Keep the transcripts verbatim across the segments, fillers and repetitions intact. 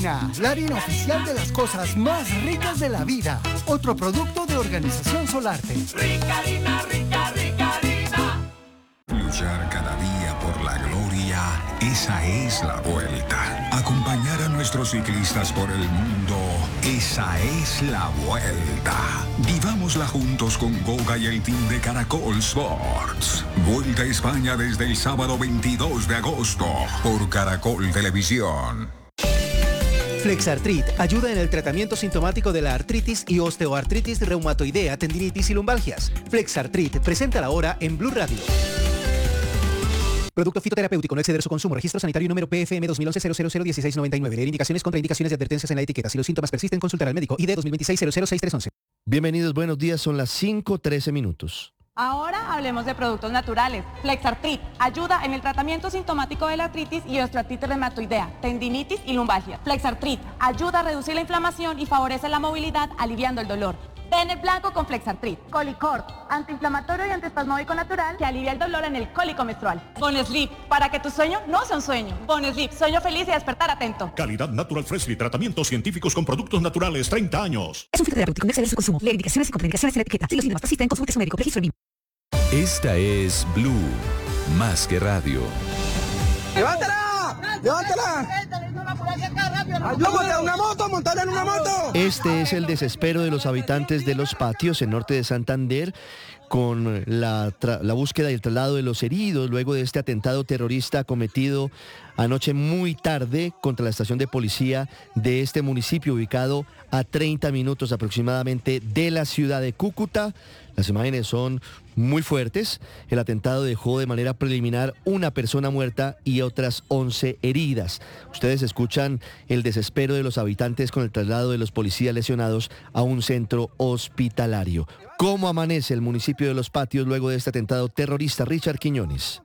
Ricarina, la harina oficial de las cosas más ricas de la vida. Otro producto de Organización Solarte. Ricarina, rica, Ricarina. Luchar cada día por la gloria, esa es la vuelta. Acompañar a nuestros ciclistas por el mundo, esa es la vuelta. Vivámosla juntos con Goga y el team de Caracol Sports. Vuelta a España desde el sábado veintidós de agosto por Caracol Televisión. Flexartrit ayuda en el tratamiento sintomático de la artritis y osteoartritis reumatoidea, tendinitis y lumbalgias. Flexartrit, presenta la hora en Blue Radio. Producto fitoterapéutico, no exceder su consumo. Registro sanitario número P F M dos mil once cero cero cero dieciséis noventa y nueve. Leer indicaciones, contraindicaciones y advertencias en la etiqueta. Si los síntomas persisten, consultar al médico. I D dos mil veintiséis cero cero seis tres once. Bienvenidos, buenos días. Son las cinco trece minutos. Ahora hablemos de productos naturales. Flexartrit ayuda en el tratamiento sintomático de la artritis y osteoartritis reumatoidea, tendinitis y lumbalgia. Flexartrit ayuda a reducir la inflamación y favorece la movilidad, aliviando el dolor. Ven el blanco con Flexartrit. Colicort, antiinflamatorio y antiespasmódico natural que alivia el dolor en el cólico menstrual. Bonesleep, para que tu sueño no sea un sueño. Bonesleep, sueño feliz y despertar atento. Calidad Natural Freshly, tratamientos científicos con productos naturales, treinta años. Es un fitoterapéutico, no exceder su consumo. Leer indicaciones y contraindicaciones en la etiqueta. Si los síntomas persisten, consulte a su médico. Registro B I M. Esta es Blue, más que radio. ¡Levántala! ¡Levántala! ¡Montar una moto! ¡Montar en una moto! Este es el desespero de los habitantes de Los Patios, en norte de Santander, con la, tra- la búsqueda y el traslado de los heridos luego de este atentado terrorista cometido anoche muy tarde contra la estación de policía de este municipio, ubicado a treinta minutos aproximadamente de la ciudad de Cúcuta. Las imágenes son muy fuertes. El atentado dejó de manera preliminar una persona muerta y otras once heridas. Ustedes escuchan el desespero de los habitantes con el traslado de los policías lesionados a un centro hospitalario. ¿Cómo amanece el municipio de Los Patios luego de este atentado terrorista? Richard Quiñones.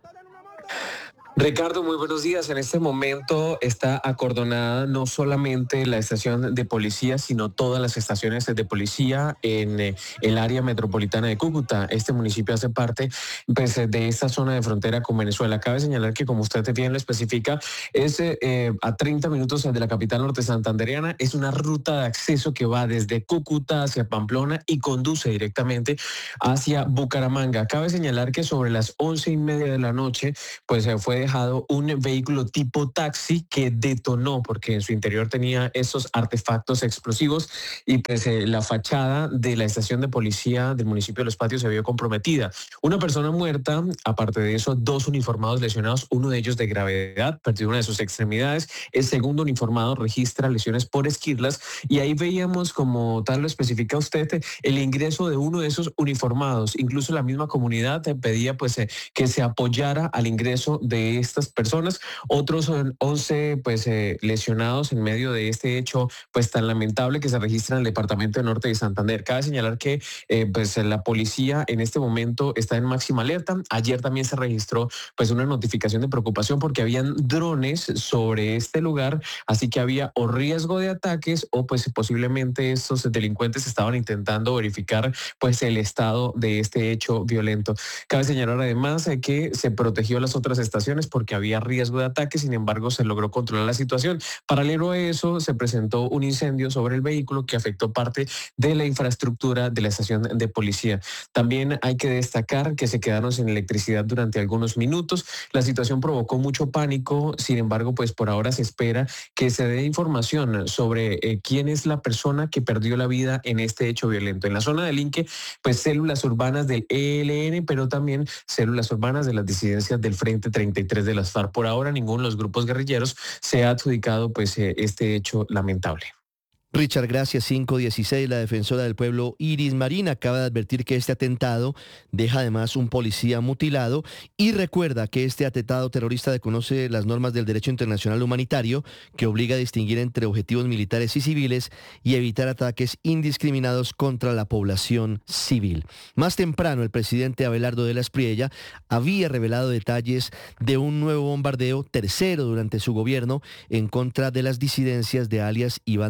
Ricardo, muy buenos días. En este momento está acordonada no solamente la estación de policía, sino todas las estaciones de policía en eh, el área metropolitana de Cúcuta. Este municipio hace parte pues, de esta zona de frontera con Venezuela. Cabe señalar que, como usted bien lo especifica, es eh, a treinta minutos de la capital norte santandereana. Es una ruta de acceso que va desde Cúcuta hacia Pamplona y conduce directamente hacia Bucaramanga. Cabe señalar que sobre las once y media de la noche, pues se fue dejado un vehículo tipo taxi que detonó porque en su interior tenía esos artefactos explosivos y pues eh, la fachada de la estación de policía del municipio de Los Patios se vio comprometida. Una persona muerta, aparte de eso, dos uniformados lesionados, uno de ellos de gravedad, perdió una de sus extremidades. El segundo uniformado registra lesiones por esquirlas y ahí veíamos, como tal lo especifica usted, el ingreso de uno de esos uniformados. Incluso la misma comunidad pedía pues eh, que se apoyara al ingreso de estas personas. Otros son once pues eh, lesionados en medio de este hecho pues tan lamentable que se registra en el departamento de Norte de Santander. Cabe señalar que eh, pues la policía en este momento está en máxima alerta. Ayer también se registró pues una notificación de preocupación porque habían drones sobre este lugar, así que había o riesgo de ataques o pues posiblemente estos delincuentes estaban intentando verificar pues el estado de este hecho violento. Cabe señalar además eh, que se protegió las otras estaciones porque había riesgo de ataque, sin embargo se logró controlar la situación. Paralelo a eso se presentó un incendio sobre el vehículo que afectó parte de la infraestructura de la estación de policía. También hay que destacar que se quedaron sin electricidad durante algunos minutos. La situación provocó mucho pánico, sin embargo pues por ahora se espera que se dé información sobre eh, quién es la persona que perdió la vida en este hecho violento. En la zona del Inque, pues células urbanas del E L N, pero también células urbanas de las disidencias del Frente treinta y tres de las FARC. Por ahora ninguno de los grupos guerrilleros se ha adjudicado pues eh, este hecho lamentable. Richard, gracias. cinco dieciséis, la defensora del pueblo Iris Marín acaba de advertir que este atentado deja además un policía mutilado y recuerda que este atentado terrorista desconoce las normas del derecho internacional humanitario que obliga a distinguir entre objetivos militares y civiles y evitar ataques indiscriminados contra la población civil. Más temprano, el presidente Abelardo de la Espriella había revelado detalles de un nuevo bombardeo, tercero durante su gobierno, en contra de las disidencias de alias Iván Mordisco.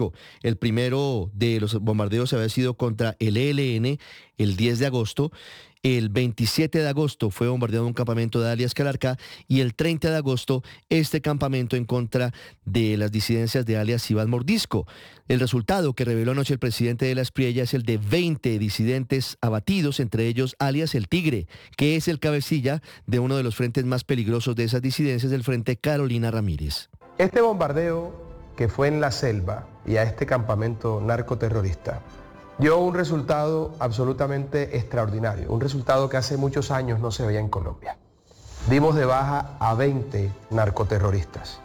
Mordisco. El primero de los bombardeos había sido contra el E L N el diez de agosto. El veintisiete de agosto fue bombardeado un campamento de alias Calarcá y el treinta de agosto este campamento en contra de las disidencias de alias Iván Mordisco. El resultado que reveló anoche el presidente de la Espriella es el de veinte disidentes abatidos, entre ellos alias El Tigre, que es el cabecilla de uno de los frentes más peligrosos de esas disidencias, del Frente Carolina Ramírez. Este bombardeo que fue en la selva y a este campamento narcoterrorista dio un resultado absolutamente extraordinario, un resultado que hace muchos años no se veía en Colombia. Dimos de baja a veinte narcoterroristas,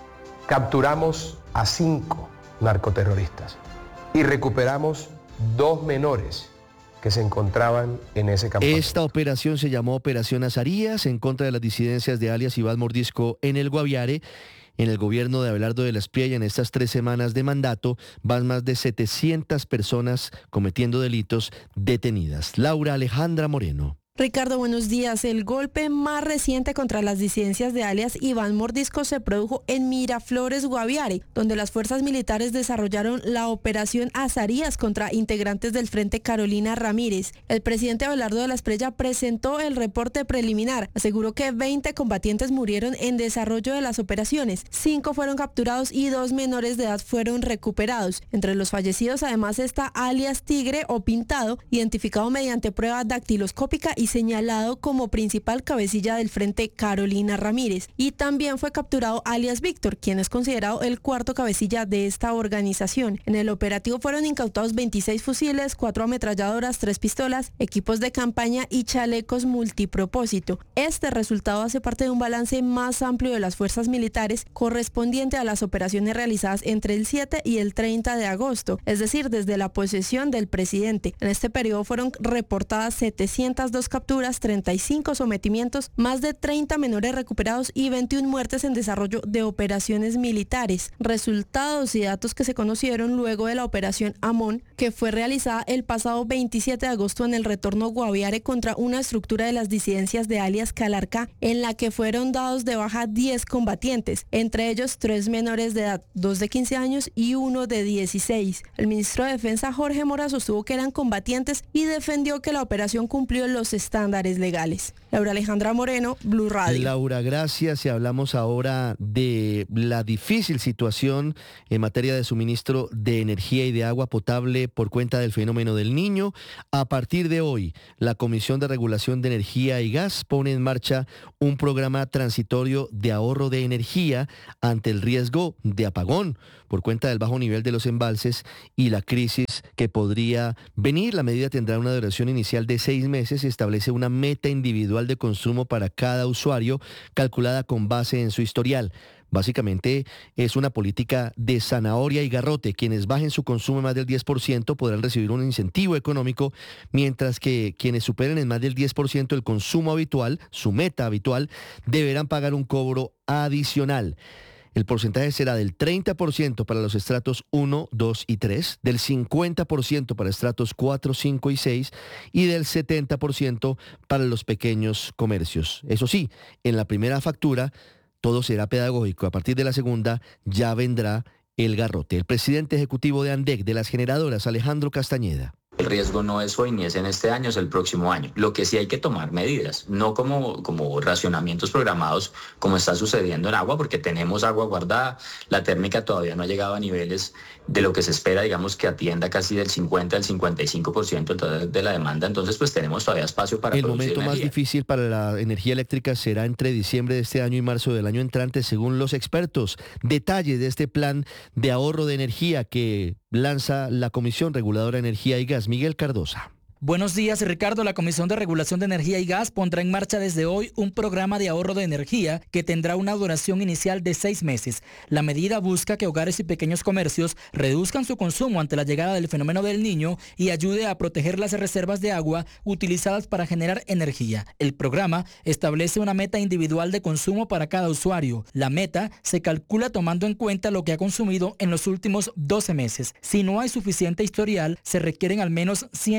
capturamos a cinco narcoterroristas y recuperamos dos menores que se encontraban en ese campamento. Esta operación se llamó Operación Azarías, en contra de las disidencias de alias Iván Mordisco en el Guaviare. En el gobierno de Abelardo de la Espriella, en estas tres semanas de mandato, van más de setecientas personas cometiendo delitos detenidas. Laura Alejandra Moreno. Ricardo, buenos días. El golpe más reciente contra las disidencias de alias Iván Mordisco se produjo en Miraflores, Guaviare, donde las fuerzas militares desarrollaron la operación Azarías contra integrantes del Frente Carolina Ramírez. El presidente Abelardo de la Espriella presentó el reporte preliminar. Aseguró que veinte combatientes murieron en desarrollo de las operaciones, cinco fueron capturados y dos menores de edad fueron recuperados. Entre los fallecidos además está alias Tigre o Pintado, identificado mediante prueba dactiloscópica y señalado como principal cabecilla del Frente Carolina Ramírez. Y también fue capturado alias Víctor, quien es considerado el cuarto cabecilla de esta organización. En el operativo fueron incautados veintiséis fusiles, cuatro ametralladoras, tres pistolas, equipos de campaña y chalecos multipropósito. Este resultado hace parte de un balance más amplio de las fuerzas militares correspondiente a las operaciones realizadas entre el siete y el treinta de agosto, es decir, desde la posesión del presidente. En este periodo fueron reportadas setecientas dos capturas, treinta y cinco sometimientos, más de treinta menores recuperados y veintiuna muertes en desarrollo de operaciones militares. Resultados y datos que se conocieron luego de la operación Amón, que fue realizada el pasado veintisiete de agosto en el retorno Guaviare contra una estructura de las disidencias de alias Calarcá, en la que fueron dados de baja diez combatientes, entre ellos tres menores de edad, dos de quince años y uno de dieciséis. El ministro de Defensa Jorge Mora sostuvo que eran combatientes y defendió que la operación cumplió los estándares legales. Laura Alejandra Moreno, Blue Radio. Laura, gracias. Y hablamos ahora de la difícil situación en materia de suministro de energía y de agua potable por cuenta del fenómeno del Niño. A partir de hoy, la Comisión de Regulación de Energía y Gas pone en marcha un programa transitorio de ahorro de energía ante el riesgo de apagón por cuenta del bajo nivel de los embalses y la crisis que podría venir. La medida tendrá una duración inicial de seis meses y establece una meta individual de consumo para cada usuario, calculada con base en su historial. Básicamente es una política de zanahoria y garrote. Quienes bajen su consumo más del diez por ciento podrán recibir un incentivo económico, mientras que quienes superen en más del diez por ciento el consumo habitual, su meta habitual, deberán pagar un cobro adicional. El porcentaje será del treinta por ciento para los estratos uno, dos y tres, del cincuenta por ciento para estratos cuatro, cinco y seis y del setenta por ciento para los pequeños comercios. Eso sí, en la primera factura todo será pedagógico. A partir de la segunda ya vendrá el garrote. El presidente ejecutivo de ANDEC, de las generadoras, Alejandro Castañeda. El riesgo no es hoy ni es en este año, es el próximo año. Lo que sí hay que tomar medidas, no como, como racionamientos programados como está sucediendo en agua, porque tenemos agua guardada. La térmica todavía no ha llegado a niveles de lo que se espera, digamos, que atienda casi del cincuenta al cincuenta y cinco por ciento de la demanda. Entonces, pues tenemos todavía espacio para el producir momento energía. Más difícil para la energía eléctrica será entre diciembre de este año y marzo del año entrante, según los expertos. Detalles de este plan de ahorro de energía que lanza la Comisión Reguladora de Energía y Gas. Miguel Cardosa. Buenos días, Ricardo. La Comisión de Regulación de Energía y Gas pondrá en marcha desde hoy un programa de ahorro de energía que tendrá una duración inicial de seis meses. La medida busca que hogares y pequeños comercios reduzcan su consumo ante la llegada del fenómeno del Niño y ayude a proteger las reservas de agua utilizadas para generar energía. El programa establece una meta individual de consumo para cada usuario. La meta se calcula tomando en cuenta lo que ha consumido en los últimos doce meses. Si no hay suficiente historial, se requieren al menos ciento ochenta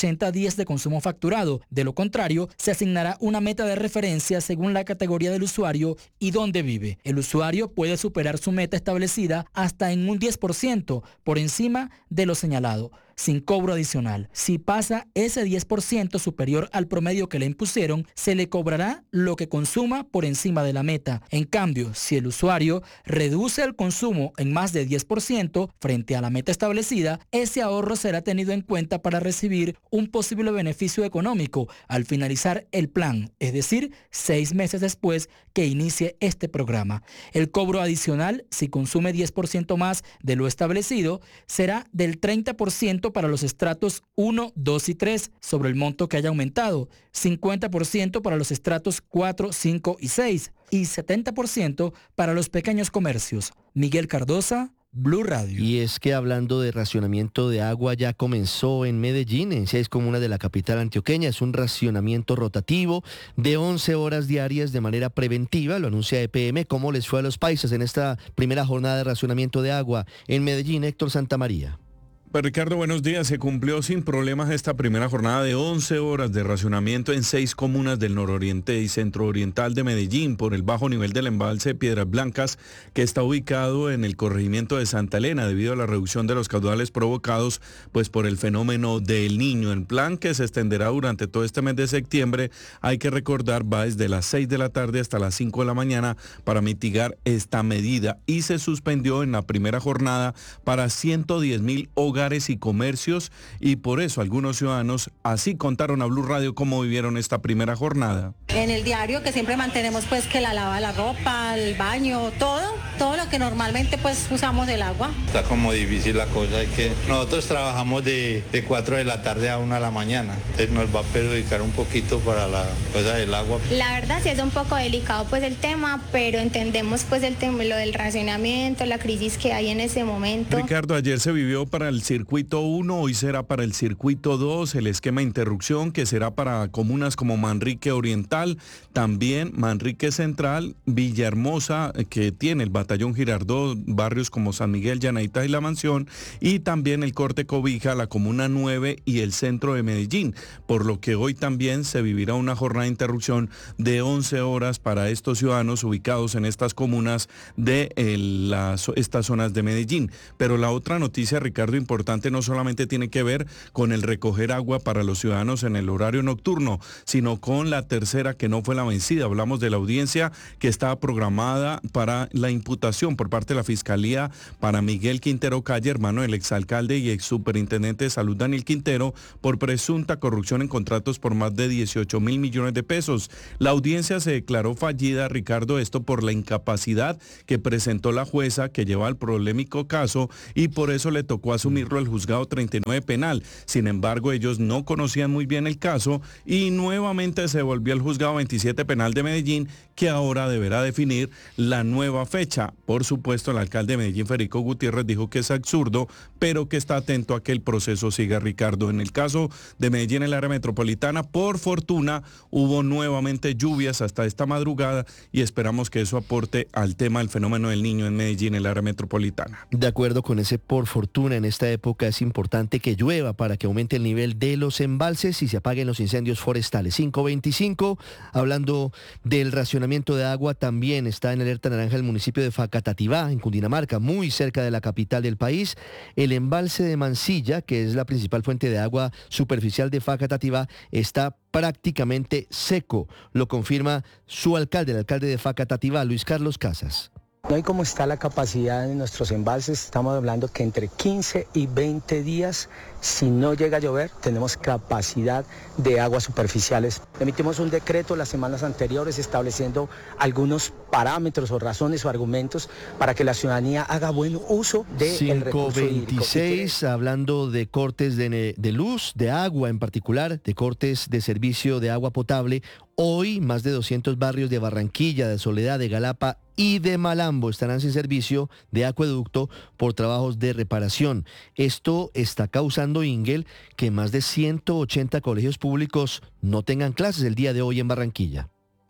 ochenta días de consumo facturado. De lo contrario, se asignará una meta de referencia según la categoría del usuario y dónde vive. El usuario puede superar su meta establecida hasta en un diez por ciento por encima de lo señalado, sin cobro adicional. Si pasa ese diez por ciento superior al promedio que le impusieron, se le cobrará lo que consuma por encima de la meta. En cambio, si el usuario reduce el consumo en más de diez por ciento frente a la meta establecida, ese ahorro será tenido en cuenta para recibir un posible beneficio económico al finalizar el plan, es decir, seis meses después que inicie este programa. El cobro adicional, si consume diez por ciento más de lo establecido, será del treinta por ciento para los estratos uno, dos y tres sobre el monto que haya aumentado, cincuenta por ciento para los estratos cuatro, cinco y seis y setenta por ciento para los pequeños comercios. Miguel Cardosa, Blue Radio. Y es que hablando de racionamiento de agua, ya comenzó en Medellín, en seis comunas de la capital antioqueña. Es un racionamiento rotativo de once horas diarias de manera preventiva, lo anuncia E P M. ¿Cómo les fue a los paisas en esta primera jornada de racionamiento de agua en Medellín? Héctor Santamaría. Pues Ricardo, buenos días. Se cumplió sin problemas esta primera jornada de once horas de racionamiento en seis comunas del nororiente y centro-oriental de Medellín por el bajo nivel del embalse Piedras Blancas, que está ubicado en el corregimiento de Santa Elena debido a la reducción de los caudales provocados pues por el fenómeno del Niño. El plan, que se extenderá durante todo este mes de septiembre, hay que recordar, va desde las seis de la tarde hasta las cinco de la mañana para mitigar esta medida, y se suspendió en la primera jornada para ciento diez mil hogares y comercios, y por eso algunos ciudadanos así contaron a Blue Radio cómo vivieron esta primera jornada. En el diario, que siempre mantenemos pues que la lava la ropa, el baño, todo, todo lo que normalmente pues usamos del agua. Está como difícil la cosa, es que nosotros trabajamos de, de cuatro de la tarde a una de la mañana, entonces nos va a perjudicar un poquito para la cosa del agua. La verdad sí es un poco delicado pues el tema, pero entendemos pues el tema, lo del racionamiento, la crisis que hay en ese momento. Ricardo, ayer se vivió para el circuito uno, hoy será para el circuito dos, el esquema de interrupción que será para comunas como Manrique Oriental, también Manrique Central, Villahermosa, que tiene el batallón Girardot, barrios como San Miguel, Llanaitas y La Mansión, y también el corte Cobija, la comuna nueve y el centro de Medellín, por lo que hoy también se vivirá una jornada de interrupción de once horas para estos ciudadanos ubicados en estas comunas de el, las, estas zonas de Medellín. Pero la otra noticia, Ricardo, importante, no solamente tiene que ver con el recoger agua para los ciudadanos en el horario nocturno, sino con la tercera, que no fue la vencida. Hablamos de la audiencia que estaba programada para la imputación por parte de la Fiscalía para Miguel Quintero Calle, hermano del exalcalde y ex superintendente de salud Daniel Quintero, por presunta corrupción en contratos por más de dieciocho mil millones de pesos. La audiencia se declaró fallida, Ricardo, esto por la incapacidad que presentó la jueza que lleva el polémico caso, y por eso le tocó asumir el juzgado treinta y nueve penal. Sin embargo, ellos no conocían muy bien el caso y nuevamente se volvió al juzgado veintisiete penal de Medellín, que ahora deberá definir la nueva fecha. Por supuesto, el alcalde de Medellín, Federico Gutiérrez, dijo que es absurdo, pero que está atento a que el proceso siga, Ricardo. En el caso de Medellín, en el área metropolitana, por fortuna, hubo nuevamente lluvias hasta esta madrugada y esperamos que eso aporte al tema del fenómeno del Niño en Medellín, en el área metropolitana. De acuerdo con ese por fortuna, en esta época es importante que llueva para que aumente el nivel de los embalses y se apaguen los incendios forestales. cinco veinticinco, hablando del racionamiento de agua, también está en alerta naranja el municipio de Facatativá, en Cundinamarca, muy cerca de la capital del país. El embalse de Mansilla, que es la principal fuente de agua superficial de Facatativá, está prácticamente seco. Lo confirma su alcalde, el alcalde de Facatativá, Luis Carlos Casas. Hoy, como está la capacidad de nuestros embalses, estamos hablando que entre quince y veinte días, si no llega a llover, tenemos capacidad de aguas superficiales. Emitimos un decreto las semanas anteriores estableciendo algunos parámetros o razones o argumentos para que la ciudadanía haga buen uso del recurso hídrico. cinco veintiséis, hablando de cortes de, de luz, de agua en particular, de cortes de servicio de agua potable. Hoy, más de doscientos barrios de Barranquilla, de Soledad, de Galapa y de Malambo estarán sin servicio de acueducto por trabajos de reparación. Esto está causando, Ingel, que más de ciento ochenta colegios públicos no tengan clases el día de hoy en Barranquilla.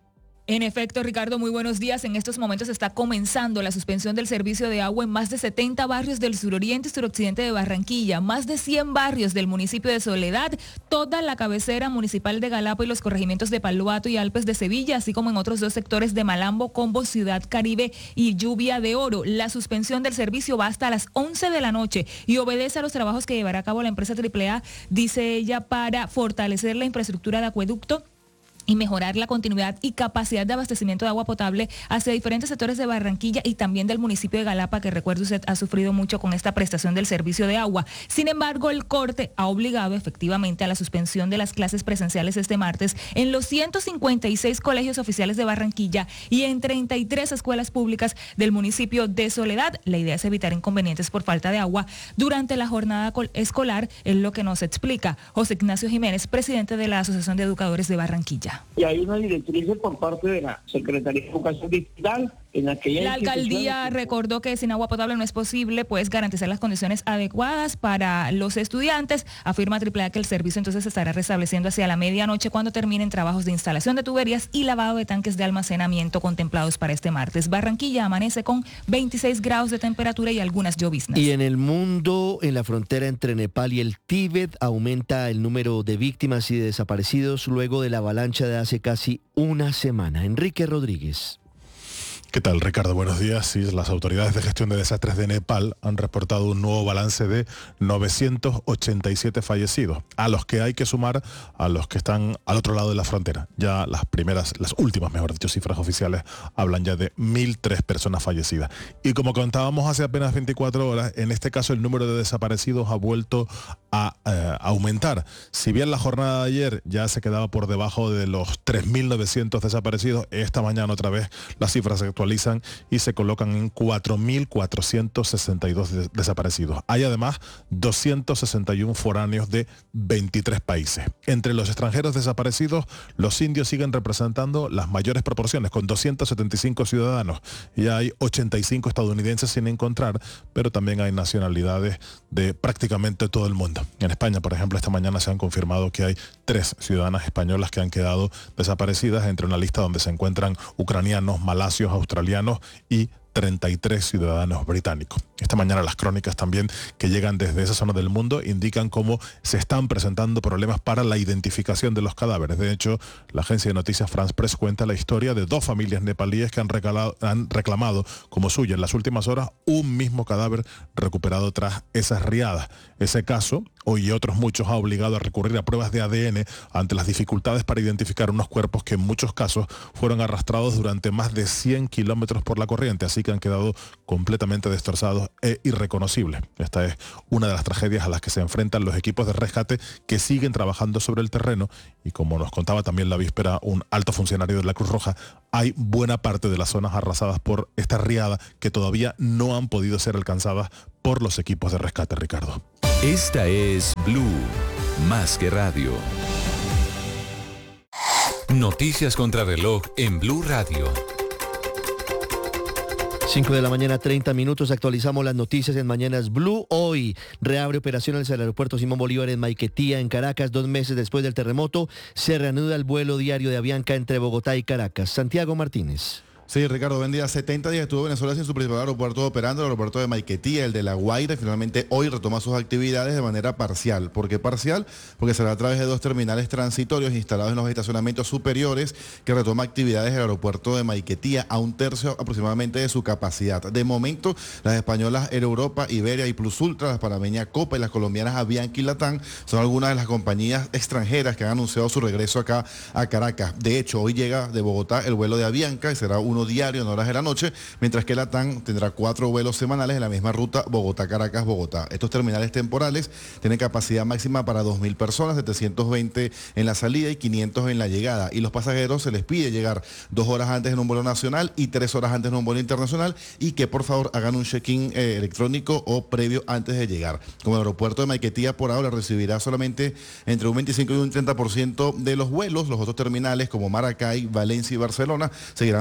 En efecto, Ricardo, muy buenos días. En estos momentos está comenzando la suspensión del servicio de agua en más de setenta barrios del suroriente y suroccidente de Barranquilla, más de cien barrios del municipio de Soledad, toda la cabecera municipal de Galapa y los corregimientos de Paluato y Alpes de Sevilla, así como en otros dos sectores de Malambo, Combo, Ciudad Caribe y Lluvia de Oro. La suspensión del servicio va hasta las once de la noche y obedece a los trabajos que llevará a cabo la empresa Triple A, dice ella, para fortalecer la infraestructura de acueducto y mejorar la continuidad y capacidad de abastecimiento de agua potable hacia diferentes sectores de Barranquilla y también del municipio de Galapa, que recuerde usted ha sufrido mucho con esta prestación del servicio de agua. Sin embargo, el corte ha obligado efectivamente a la suspensión de las clases presenciales este martes en los ciento cincuenta y seis colegios oficiales de Barranquilla y en treinta y tres escuelas públicas del municipio de Soledad. La idea es evitar inconvenientes por falta de agua durante la jornada escolar, es lo que nos explica José Ignacio Jiménez, presidente de la Asociación de Educadores de Barranquilla. Y hay una directriz por parte de la Secretaría de Educación Distrital en aquella La alcaldía recordó que sin agua potable no es posible pues garantizar las condiciones adecuadas para los estudiantes. Afirma Triple A que el servicio entonces se estará restableciendo hacia la medianoche cuando terminen trabajos de instalación de tuberías y lavado de tanques de almacenamiento contemplados para este martes. Barranquilla amanece con veintiséis grados de temperatura y algunas lloviznas. Y en el mundo, en la frontera entre Nepal y el Tíbet, aumenta el número de víctimas y de desaparecidos luego de la avalancha de hace casi una semana. Enrique Rodríguez. ¿Qué tal, Ricardo? Buenos días. Sí, las autoridades de gestión de desastres de Nepal han reportado un nuevo balance de novecientos ochenta y siete fallecidos, a los que hay que sumar a los que están al otro lado de la frontera. Ya las primeras, las últimas, mejor dicho, cifras oficiales hablan ya de mil tres personas fallecidas. Y como contábamos hace apenas veinticuatro horas, en este caso el número de desaparecidos ha vuelto a eh, aumentar. Si bien la jornada de ayer ya se quedaba por debajo de los tres mil novecientos desaparecidos, esta mañana otra vez las cifras se actualizan y se colocan en cuatro mil cuatrocientos sesenta y dos des- desaparecidos. Hay además doscientos sesenta y uno foráneos de veintitrés países. Entre los extranjeros desaparecidos, los indios siguen representando las mayores proporciones, con doscientos setenta y cinco ciudadanos, y hay ochenta y cinco estadounidenses sin encontrar, pero también hay nacionalidades de prácticamente todo el mundo. En España, por ejemplo, esta mañana se han confirmado que hay tres ciudadanas españolas que han quedado desaparecidas, entre una lista donde se encuentran ucranianos, malasios, australianos y treinta y tres ciudadanos británicos. Esta mañana las crónicas también que llegan desde esa zona del mundo indican cómo se están presentando problemas para la identificación de los cadáveres. De hecho, la agencia de noticias France Press cuenta la historia de dos familias nepalíes que han reclamado, han reclamado como suya en las últimas horas un mismo cadáver recuperado tras esas riadas. Ese caso, hoy y otros muchos, ha obligado a recurrir a pruebas de A D N ante las dificultades para identificar unos cuerpos que en muchos casos fueron arrastrados durante más de cien kilómetros por la corriente, así que han quedado completamente destrozados e irreconocibles. Esta es una de las tragedias a las que se enfrentan los equipos de rescate que siguen trabajando sobre el terreno, y como nos contaba también la víspera un alto funcionario de la Cruz Roja, hay buena parte de las zonas arrasadas por esta riada que todavía no han podido ser alcanzadas por los equipos de rescate, Ricardo. Esta es Blue, más que radio. Noticias contra reloj en Blue Radio. cinco de la mañana, treinta minutos, actualizamos las noticias en Mañanas Blue. Hoy reabre operaciones el aeropuerto Simón Bolívar en Maiquetía, en Caracas. Dos meses después del terremoto, se reanuda el vuelo diario de Avianca entre Bogotá y Caracas. Santiago Martínez. Sí, Ricardo, buen día. setenta días estuvo Venezuela sin su principal aeropuerto operando, el aeropuerto de Maiquetía, el de La Guaira, y finalmente hoy retoma sus actividades de manera parcial. ¿Por qué parcial? Porque será a través de dos terminales transitorios instalados en los estacionamientos superiores que retoma actividades del aeropuerto de Maiquetía a un tercio aproximadamente de su capacidad. De momento, las españolas Air Europa, Iberia y Plus Ultra, las panameñas Copa y las colombianas Avianca y Latam son algunas de las compañías extranjeras que han anunciado su regreso acá a Caracas. De hecho, hoy llega de Bogotá el vuelo de Avianca y será uno diario en horas de la noche, mientras que Latam tendrá cuatro vuelos semanales en la misma ruta Bogotá-Caracas-Bogotá. Estos terminales temporales tienen capacidad máxima para dos mil personas, setecientos veinte en la salida y quinientos en la llegada, y los pasajeros se les pide llegar dos horas antes en un vuelo nacional y tres horas antes en un vuelo internacional, y que por favor hagan un check-in eh, electrónico o previo antes de llegar. Como el aeropuerto de Maiquetía por ahora recibirá solamente entre un veinticinco y un treinta por ciento de los vuelos, los otros terminales como Maracay, Valencia y Barcelona seguirán operando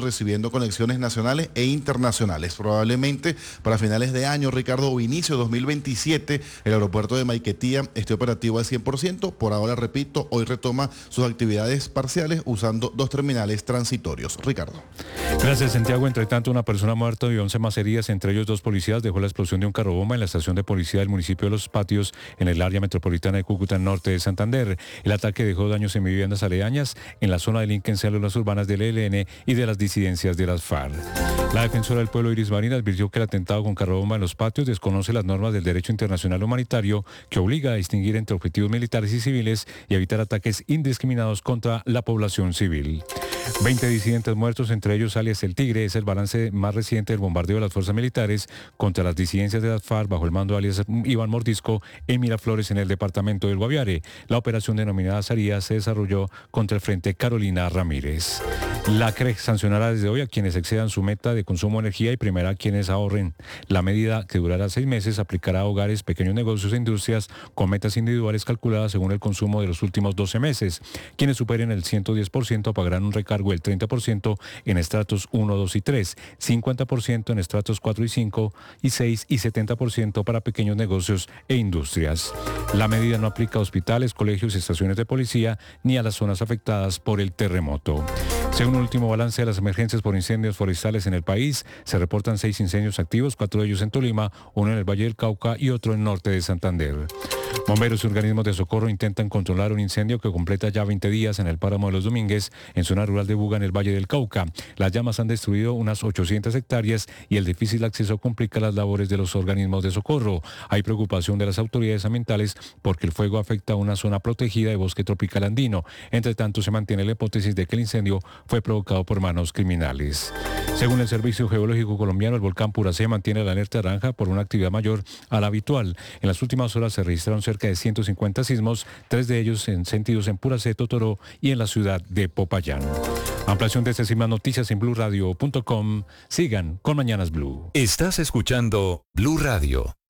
y recibiendo conexiones nacionales e internacionales. Probablemente para finales de año, Ricardo, o inicio de dos mil veintisiete, el aeropuerto de Maiquetía esté operativo al cien por ciento. Por ahora, repito, hoy retoma sus actividades parciales usando dos terminales transitorios. Ricardo. Gracias, Santiago. Entre tanto, una persona muerta y once más heridas, entre ellos dos policías, dejó la explosión de un carro bomba en la estación de policía del municipio de Los Patios, en el área metropolitana de Cúcuta, norte de Santander. El ataque dejó daños en viviendas aledañas en la zona delincuencia de las urbanas del E L N y de las disidencias de las FARC. La defensora del pueblo, Iris Marina, advirtió que el atentado con carro bomba en Los Patios desconoce las normas del derecho internacional humanitario, que obliga a distinguir entre objetivos militares y civiles y evitar ataques indiscriminados contra la población civil. veinte disidentes muertos, entre ellos alias El Tigre, es el balance más reciente del bombardeo de las fuerzas militares contra las disidencias de las FARC bajo el mando de alias Iván Mordisco en Miraflores, en el departamento del Guaviare. La operación denominada Zaría se desarrolló contra el Frente Carolina Ramírez. La C R E sancionará desde hoy a quienes excedan su meta de consumo de energía y premiará a quienes ahorren. La medida, que durará seis meses, aplicará a hogares, pequeños negocios e industrias con metas individuales calculadas según el consumo de los últimos doce meses. Quienes superen el ciento diez por ciento pagarán un recargo del treinta por ciento en estratos uno, dos y tres, cincuenta por ciento en estratos cuatro y cinco y seis y setenta por ciento para pequeños negocios e industrias. La medida no aplica a hospitales, colegios y estaciones de policía ni a las zonas afectadas por el terremoto. Según un último balance de las emergencias por incendios forestales en el país, se reportan seis incendios activos, cuatro de ellos en Tolima, uno en el Valle del Cauca y otro en el norte de Santander. Bomberos y organismos de socorro intentan controlar un incendio que completa ya veinte días en el páramo de Los Domínguez, en zona rural de Buga, en el Valle del Cauca. Las llamas han destruido unas ochocientas hectáreas y el difícil acceso complica las labores de los organismos de socorro. Hay preocupación de las autoridades ambientales porque el fuego afecta a una zona protegida de bosque tropical andino. Entre tanto, se mantiene la hipótesis de que el incendio fue provocado por manos criminales. Según el Servicio Geológico Colombiano, el volcán Puracé mantiene la alerta naranja por una actividad mayor a la habitual. En las últimas horas se registraron cerca de ciento cincuenta sismos, tres de ellos en sentidos en Puracé, Totoró y en la ciudad de Popayán. Ampliación de estas y más noticias en blue radio punto com. Sigan con Mañanas Blue. Estás escuchando Blue Radio.